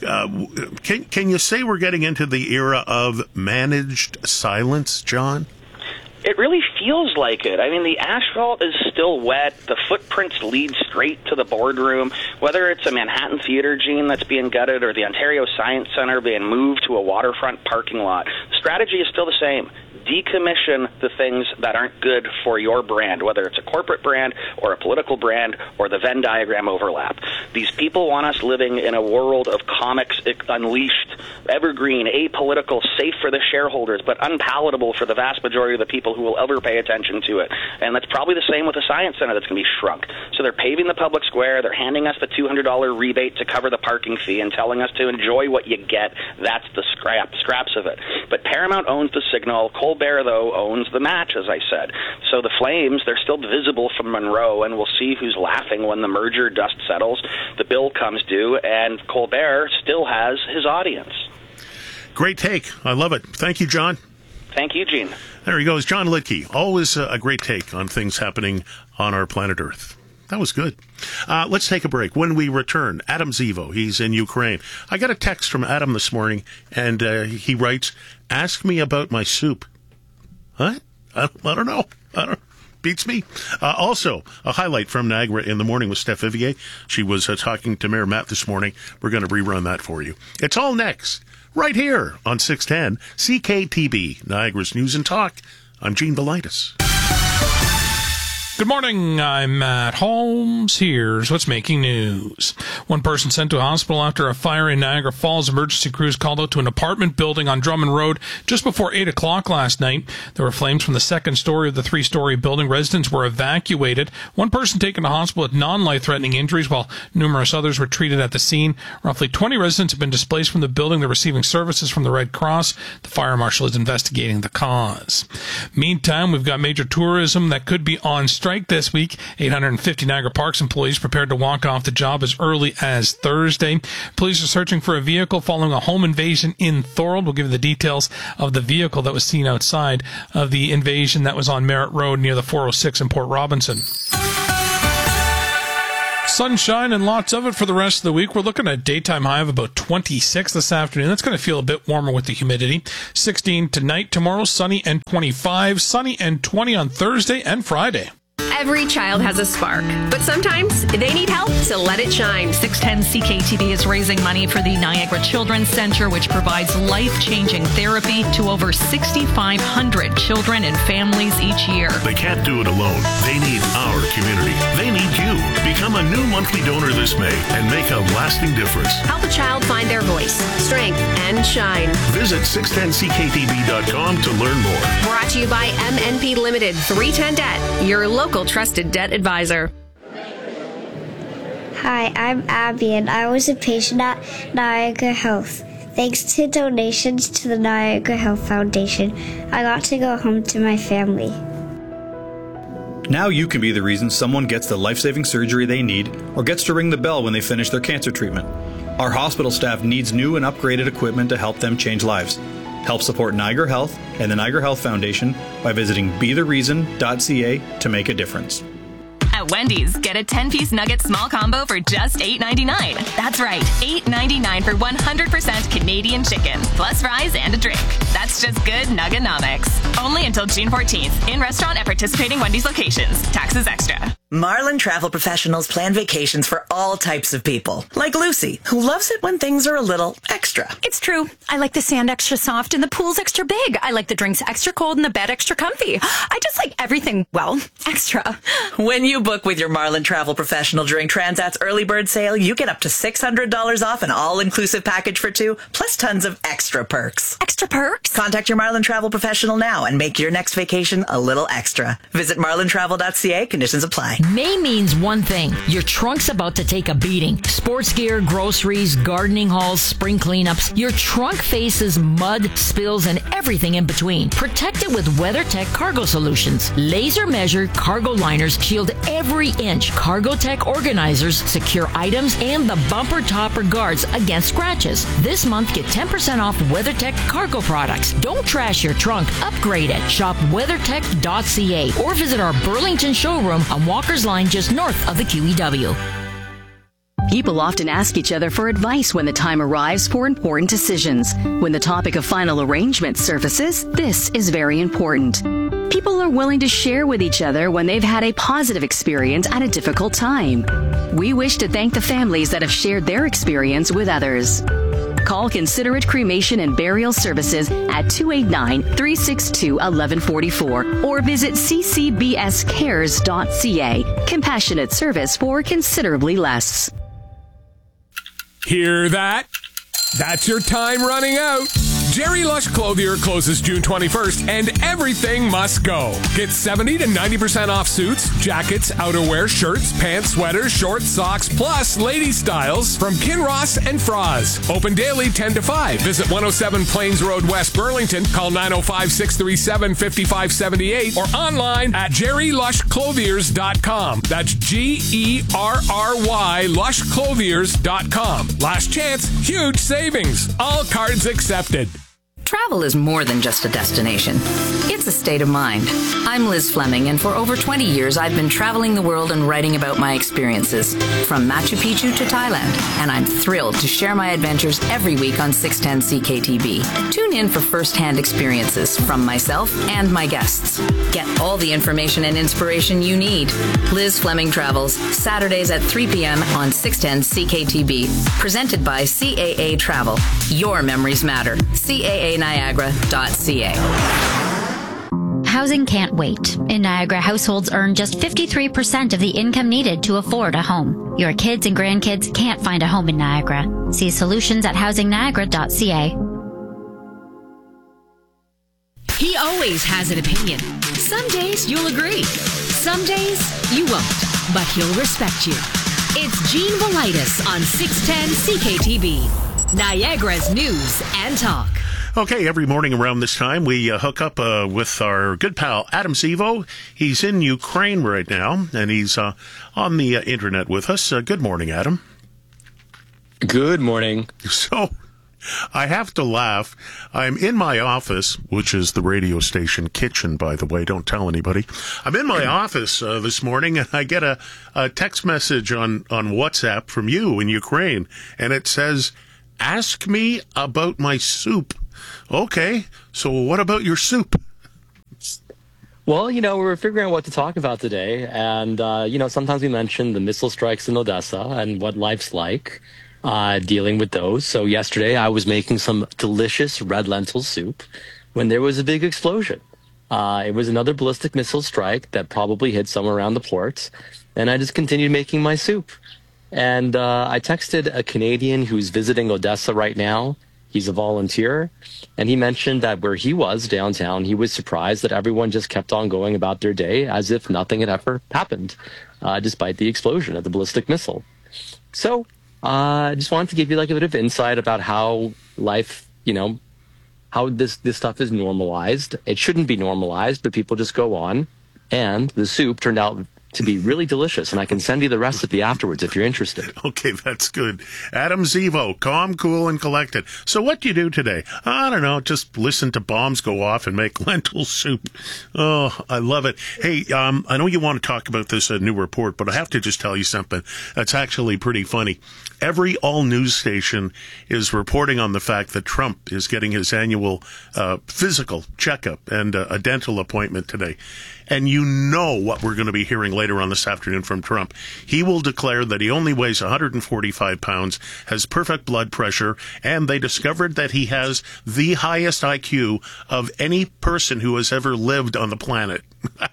can you say we're getting into the era of managed silence, John? It really feels like it. I mean, the asphalt is still wet. The footprints lead straight to the boardroom. Whether it's a Manhattan Theater, Gene, that's being gutted, or the Ontario Science Centre being moved to a waterfront parking lot, the strategy is still the same. Decommission the things that aren't good for your brand, whether it's a corporate brand or a political brand or the Venn diagram overlap. These people want us living in a world of comics unleashed, evergreen, apolitical, safe for the shareholders, but unpalatable for the vast majority of the people who will ever pay attention to it. And that's probably the same with the Science Centre that's going to be shrunk. So they're paving the public square, they're handing us the $200 rebate to cover the parking fee and telling us to enjoy what you get. That's the scraps of it. But Paramount owns the signal. Colbert, though, owns the match, as I said. So the flames, they're still visible from Monroe, and we'll see who's laughing when the merger dust settles, the bill comes due, and Colbert still has his audience. Great take. I love it. Thank you, John. Thank you, Gene. There he goes, John Litke. Always a great take on things happening on our planet Earth. That was good. Let's take a break. When we return, Adam Zivo, he's in Ukraine. I got a text from Adam this morning, and he writes, "Ask me about my soup." Huh? I don't know. Beats me. Also, a highlight from Niagara in the morning with Steph Vivier. She was talking to Mayor Matt this morning. We're going to rerun that for you. It's all next, right here on 610 CKTB, Niagara's News and Talk. I'm Gene Bellitis. Good morning, I'm Matt Holmes. Here's what's making news. One person sent to a hospital after a fire in Niagara Falls. Emergency crews called out to an apartment building on Drummond Road just before 8 o'clock last night. There were flames from the second story of the three-story building. Residents were evacuated. One person taken to hospital with non-life-threatening injuries, while numerous others were treated at the scene. Roughly 20 residents have been displaced from the building. They're receiving services from the Red Cross. The fire marshal is investigating the cause. Meantime, we've got major tourism that could be on strike this week. 850 Niagara Parks employees prepared to walk off the job as early as Thursday. Police are searching for a vehicle following a home invasion in Thorold. We'll give you the details of the vehicle that was seen outside of the invasion that was on Merritt Road near the 406 in Port Robinson. Sunshine and lots of it for the rest of the week. We're looking at a daytime high of about 26 this afternoon. That's going to feel a bit warmer with the humidity. 16 tonight, tomorrow sunny and 25, sunny and 20 on Thursday and Friday. Every child has a spark, but sometimes they need help to let it shine. 610 CKTB is raising money for the Niagara Children's Center, which provides life-changing therapy to over 6,500 children and families each year. They can't do it alone. They need our community. They need you. Become a new monthly donor this May and make a lasting difference. Help a child find their voice, strength, and shine. Visit 610ckTB.com to learn more. Brought to you by MNP Limited 310 Debt, your local trusted debt advisor. Hi, I'm Abby, and I was a patient at Niagara Health. Thanks to donations to the Niagara Health Foundation, I got to go home to my family. Now you can be the reason someone gets the life-saving surgery they need or gets to ring the bell when they finish their cancer treatment. Our hospital staff needs new and upgraded equipment to help them change lives. Help support Niagara Health and the Niagara Health Foundation by visiting bethereason.ca to make a difference. At Wendy's, get a 10-piece nugget small combo for just $8.99. That's right, $8.99 for 100% Canadian chicken, plus fries and a drink. That's just good Nuggenomics. Only until June 14th. In restaurant at participating Wendy's locations. Taxes extra. Marlin Travel Professionals plan vacations for all types of people. Like Lucy, who loves it when things are a little extra. It's true. I like the sand extra soft and the pool's extra big. I like the drinks extra cold and the bed extra comfy. I just like everything, well, extra. When you book with your Marlin Travel Professional during Transat's early bird sale, you get up to $600 off an all-inclusive package for two, plus tons of extra perks. Extra perks? Contact your Marlin Travel Professional now and make your next vacation a little extra. Visit marlintravel.ca. Conditions apply. May means one thing. Your trunk's about to take a beating. Sports gear, groceries, gardening hauls, spring cleanups. Your trunk faces mud, spills, and everything in between. Protect it with WeatherTech Cargo Solutions. Laser measured cargo liners shield every inch. CargoTech organizers secure items and the bumper topper guards against scratches. This month, get 10% off WeatherTech cargo products. Don't trash your trunk. Upgrade it. Shop weathertech.ca or visit our Burlington showroom on Walker's Line just north of the QEW. People often ask each other for advice when the time arrives for important decisions. When the topic of final arrangement surfaces, this is very important. People are willing to share with each other when they've had a positive experience at a difficult time. We wish to thank the families that have shared their experience with others. Call Considerate Cremation and Burial Services at 289-362-1144 or visit ccbscares.ca. Compassionate service for considerably less. Hear that? That's your time running out. Jerry Lush Clothier closes June 21st, and everything must go. Get 70 to 90% off suits, jackets, outerwear, shirts, pants, sweaters, shorts, socks, plus lady styles from Kinross and Froz. Open daily 10 to 5. Visit 107 Plains Road, West Burlington. Call 905-637-5578 or online at jerrylushclothiers.com. That's GERRY lushclothiers.com. Last chance, huge savings. All cards accepted. Travel is more than just a destination. It's a state of mind. I'm Liz Fleming, and for over 20 years, I've been traveling the world and writing about my experiences, from Machu Picchu to Thailand, and I'm thrilled to share my adventures every week on 610 CKTB. Tune in for first-hand experiences from myself and my guests. Get all the information and inspiration you need. Liz Fleming Travels, Saturdays at 3 p.m. on 610 CKTB. Presented by CAA Travel. Your memories matter. CAANiagara.ca. Housing can't wait. In Niagara, households earn just 53% of the income needed to afford a home. Your kids and grandkids can't find a home in Niagara. See solutions at housingniagara.ca. He always has an opinion. Some days you'll agree. Some days you won't. But he'll respect you. It's Gene Velitis on 610 CKTB, Niagara's news and talk. Okay, every morning around this time, we hook up with our good pal, Adam Zivo. He's in Ukraine right now, and he's on the internet with us. Good morning, Adam. Good morning. So, I have to laugh. I'm in my office, which is the radio station kitchen, by the way. Don't tell anybody. I'm in my office this morning, and I get a text message on WhatsApp from you in Ukraine, and it says, "Ask me about my soup." Okay, so what about your soup? Well, we were figuring out what to talk about today, and, sometimes we mention the missile strikes in Odessa and what life's like dealing with those. So yesterday I was making some delicious red lentil soup when there was a big explosion. It was another ballistic missile strike that probably hit somewhere around the port, and I just continued making my soup. And I texted a Canadian who's visiting Odessa right now. He's a volunteer, and he mentioned that where he was downtown, he was surprised that everyone just kept on going about their day as if nothing had ever happened, despite the explosion of the ballistic missile. So I just wanted to give you like a bit of insight about how life, how this stuff is normalized. It shouldn't be normalized, but people just go on. And the soup turned out to be really delicious, and I can send you the recipe afterwards if you're interested. Okay, that's good. Adam Zivo, calm, cool, and collected. So what do you do today? I don't know, just listen to bombs go off and make lentil soup. Oh, I love it. Hey, I know you want to talk about this new report, but I have to just tell you something that's actually pretty funny. Every all-news station is reporting on the fact that Trump is getting his annual physical checkup and a dental appointment today. And you know what we're going to be hearing later on this afternoon from Trump. He will declare that he only weighs 145 pounds, has perfect blood pressure, and they discovered that he has the highest IQ of any person who has ever lived on the planet.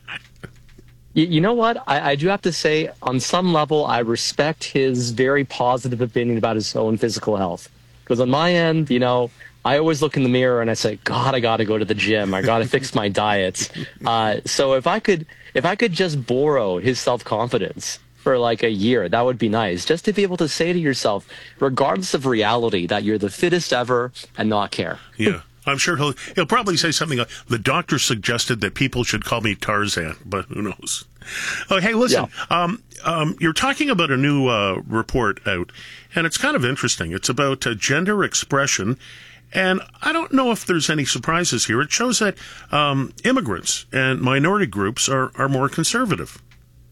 You know what? I do have to say, on some level, I respect his very positive opinion about his own physical health. Because on my end, I always look in the mirror and I say, God, I got to go to the gym. I got to fix my diet. So if I could just borrow his self-confidence for like a year, that would be nice. Just to be able to say to yourself, regardless of reality, that you're the fittest ever and not care. Yeah. I'm sure he'll probably say something like, the doctor suggested that people should call me Tarzan, but who knows? Oh, hey, listen, you're talking about a new report out, and it's kind of interesting. It's about gender expression, and I don't know if there's any surprises here. It shows that immigrants and minority groups are more conservative.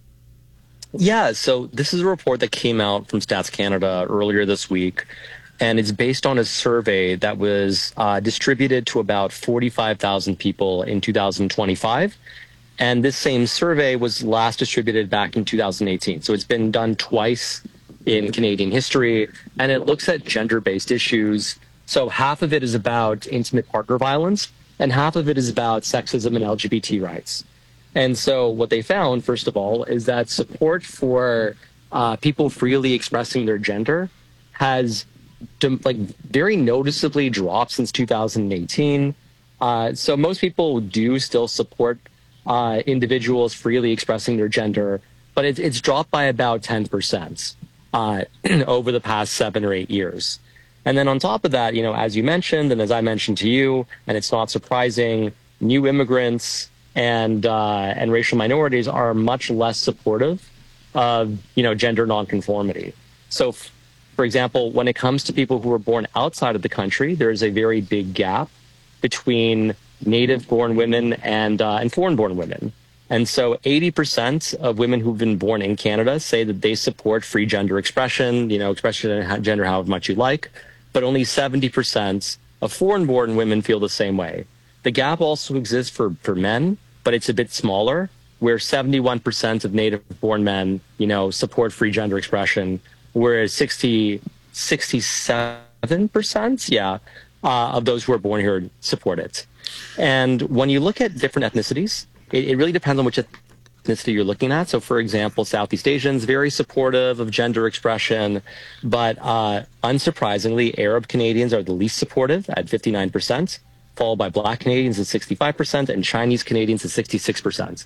Yeah, so this is a report that came out from Stats Canada earlier this week. And it's based on a survey that was distributed to about 45,000 people in 2025. And this same survey was last distributed back in 2018. So it's been done twice in Canadian history, and it looks at gender-based issues. So half of it is about intimate partner violence, and half of it is about sexism and LGBT rights. And so what they found, first of all, is that support for people freely expressing their gender has very noticeably dropped since 2018. So most people do still support individuals freely expressing their gender, but it's dropped by about 10% over the past 7 or 8 years. And then on top of that, as you mentioned, and as I mentioned to you, and it's not surprising, new immigrants and racial minorities are much less supportive of, gender nonconformity. So for example, when it comes to people who were born outside of the country, there is a very big gap between native-born women and foreign-born women. And so 80% of women who've been born in Canada say that they support free gender expression, expression of gender however much you like, but only 70% of foreign-born women feel the same way. The gap also exists for men, but it's a bit smaller, where 71% of native-born men, support free gender expression, whereas 67%, of those who are born here support it. And when you look at different ethnicities, it really depends on which ethnicity you're looking at. So, for example, Southeast Asians, very supportive of gender expression, but unsurprisingly, Arab Canadians are the least supportive at 59%, followed by Black Canadians at 65%, and Chinese Canadians at 66%.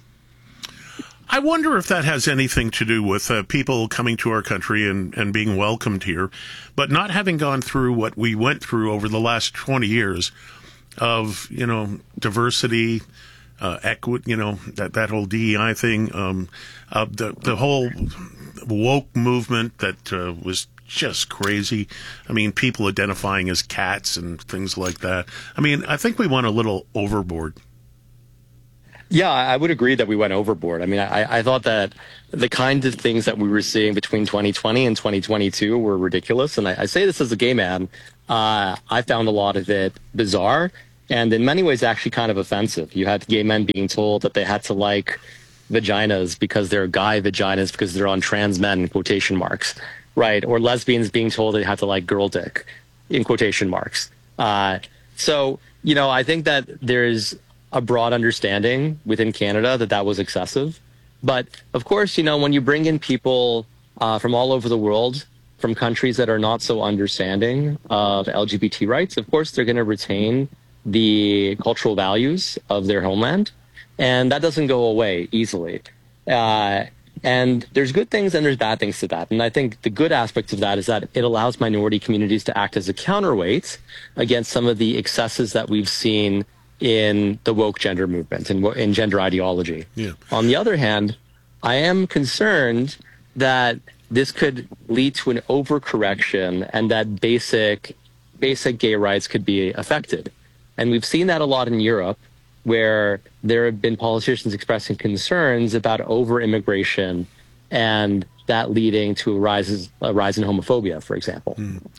I wonder if that has anything to do with people coming to our country and being welcomed here, but not having gone through what we went through over the last 20 years of, diversity, equity, that whole DEI thing, the whole woke movement that was just crazy. I mean, people identifying as cats and things like that. I mean, I think we went a little overboard. Yeah, I would agree that we went overboard. I mean, I thought that the kind of things that we were seeing between 2020 and 2022 were ridiculous. And I say this as a gay man. I found a lot of it bizarre and in many ways actually kind of offensive. You had gay men being told that they had to like vaginas because they're guy vaginas because they're on trans men, in quotation marks, right? Or lesbians being told they had to like girl dick, in quotation marks. So, I think that there's a broad understanding within Canada that was excessive. But of course, when you bring in people from all over the world, from countries that are not so understanding of LGBT rights, of course, they're going to retain the cultural values of their homeland. And that doesn't go away easily. And there's good things and there's bad things to that. And I think the good aspect of that is that it allows minority communities to act as a counterweight against some of the excesses that we've seen in the woke gender movement and in gender ideology. Yeah. On the other hand, I am concerned that this could lead to an overcorrection and that basic gay rights could be affected. And we've seen that a lot in Europe, where there have been politicians expressing concerns about over-immigration and that leading to a rise in homophobia, for example.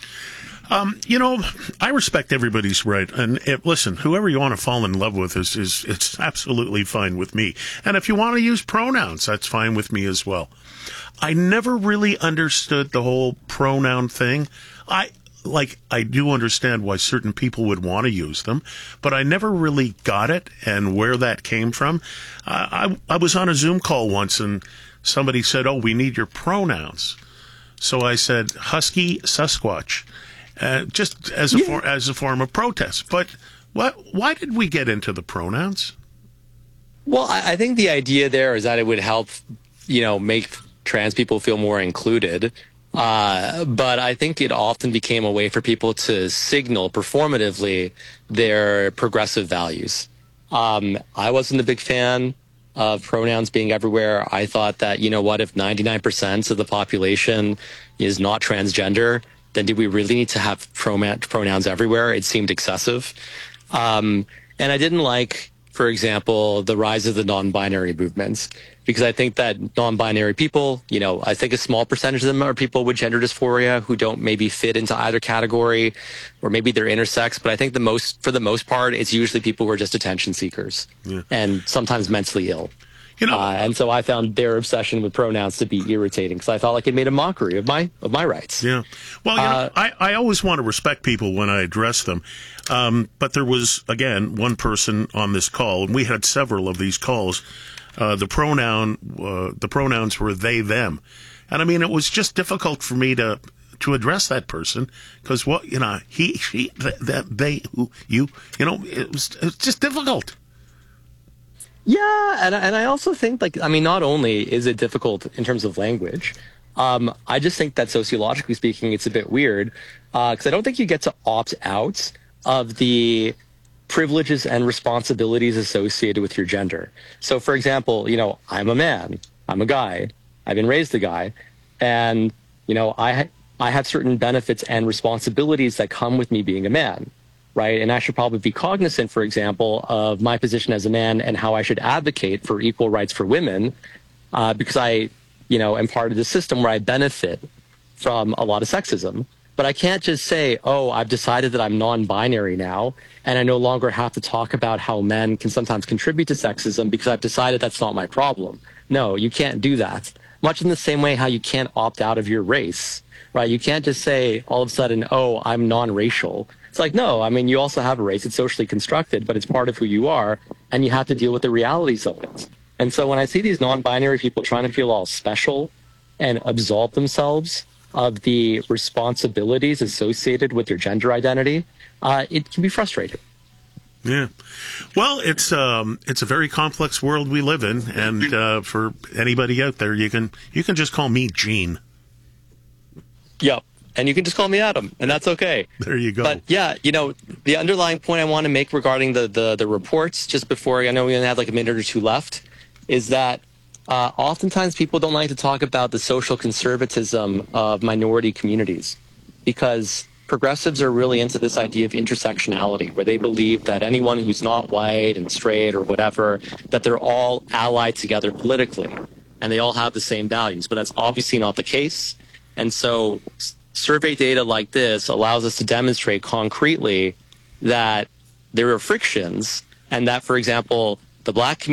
I respect everybody's right. And listen, whoever you want to fall in love with it's absolutely fine with me. And if you want to use pronouns, that's fine with me as well. I never really understood the whole pronoun thing. I do understand why certain people would want to use them, but I never really got it and where that came from. I was on a Zoom call once and somebody said, "Oh, we need your pronouns." So I said, "Husky Sasquatch." Just as a form of protest. But why did we get into the pronouns? Well, I think the idea there is that it would help, make trans people feel more included. But I think it often became a way for people to signal performatively their progressive values. I wasn't a big fan of pronouns being everywhere. I thought that, if 99% of the population is not transgender, then do we really need to have pronouns everywhere? It seemed excessive. And I didn't like, for example, the rise of the non-binary movements, because I think that non-binary people, I think a small percentage of them are people with gender dysphoria who don't maybe fit into either category, or maybe they're intersex. But I think for the most part, it's usually people who are just attention seekers and sometimes mentally ill. And so I found their obsession with pronouns to be irritating because I felt like it made a mockery of my rights. Yeah. Well, I always want to respect people when I address them. But there was, again, one person on this call, and we had several of these calls. The pronouns were they, them. And I mean, it was just difficult for me to address that person because he, she, that, they, who, you, it was just difficult. Yeah, and I also think, not only is it difficult in terms of language, I just think that sociologically speaking, it's a bit weird because I don't think you get to opt out of the privileges and responsibilities associated with your gender. So, for example, I'm a man, I'm a guy, I've been raised a guy, and, I have certain benefits and responsibilities that come with me being a man. Right. And I should probably be cognizant, for example, of my position as a man and how I should advocate for equal rights for women, because I, am part of the system where I benefit from a lot of sexism. But I can't just say, oh, I've decided that I'm non-binary now, and I no longer have to talk about how men can sometimes contribute to sexism because I've decided that's not my problem. No, you can't do that. Much in the same way how you can't opt out of your race, right? You can't just say all of a sudden, oh, I'm non-racial, It's like, no, I mean, you also have a race. It's socially constructed, but it's part of who you are, and you have to deal with the realities of it. And so when I see these non-binary people trying to feel all special and absolve themselves of the responsibilities associated with their gender identity, it can be frustrating. Yeah. Well, it's a very complex world we live in, and for anybody out there, you can just call me Gene. Yep. And you can just call me Adam, and that's okay. There you go. But yeah, the underlying point I want to make regarding the reports, just before, I know we only have like a minute or two left, is that oftentimes people don't like to talk about the social conservatism of minority communities, because progressives are really into this idea of intersectionality, where they believe that anyone who's not white and straight or whatever, that they're all allied together politically, and they all have the same values. But that's obviously not the case. And so survey data like this allows us to demonstrate concretely that there are frictions, and that, for example, the Black community